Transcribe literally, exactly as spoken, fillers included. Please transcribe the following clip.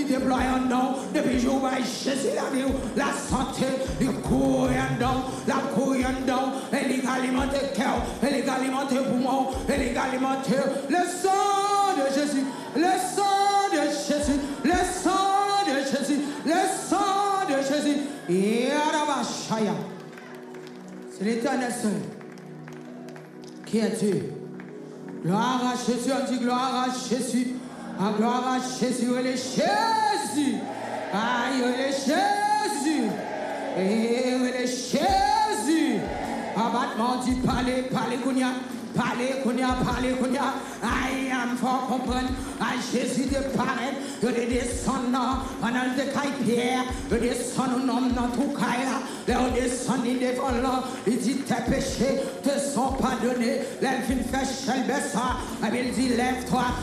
déploie en nom, depuis que je Jésus la vie, la santé, il court en don, la cour en don, et il alimente le cœur, et il alimente le poumon, et il alimente le sang de Jésus, le sang de Jésus, le sang de Jésus, le sang de Jésus. Et Arabashaya, c'est l'Éternel seul qui est Dieu. Gloire à Jésus, on dit gloire à Jésus. Ah, gloire à Jésus, il est Jésus. Ah, il est Jésus. Et il est Jésus. Abattement dit parler, parler, Kounia. Parler, Kounia, parler, Kounia. I am for comprendre. Ah, Jésus de paraître. Il est descendant. Pendant le caille Pierre. Il descend au nom dans tout caille là. Il descend devant là. Il dit tes péchés te sont pardonnés. L'elfine fait chelbessa. Il dit lève-toi.